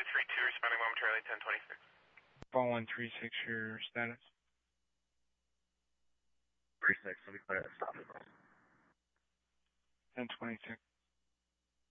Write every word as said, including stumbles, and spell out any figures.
three two, responding momentarily, ten twenty-six. Ball one three six, your status? three six, let me clear that stop. ten twenty-six.